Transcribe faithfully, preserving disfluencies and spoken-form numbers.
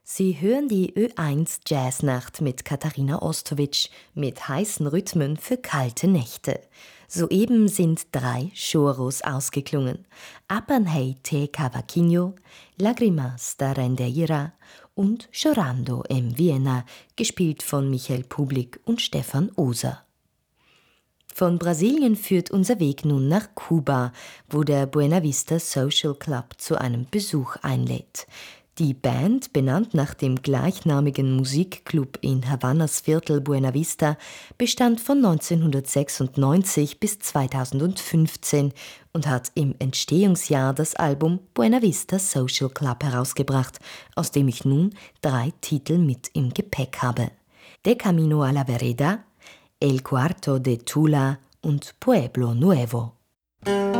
Sie hören die Ö eins Jazznacht mit Katharina Ostowitsch mit heißen Rhythmen für kalte Nächte. Soeben sind drei Choros ausgeklungen. Apanhei te cavaquinho, Lágrimas da Rendeira und Chorando en Viena, gespielt von Michael Publik und Stefan Oser. Von Brasilien führt unser Weg nun nach Kuba, wo der Buena Vista Social Club zu einem Besuch einlädt. Die Band, benannt nach dem gleichnamigen Musikclub in Havannas Viertel Buena Vista, bestand von neunzehnhundertsechsundneunzig bis zweitausendfünfzehn und hat im Entstehungsjahr das Album Buena Vista Social Club herausgebracht, aus dem ich nun drei Titel mit im Gepäck habe: De Camino a la Vereda, El Cuarto de Tula und Pueblo Nuevo.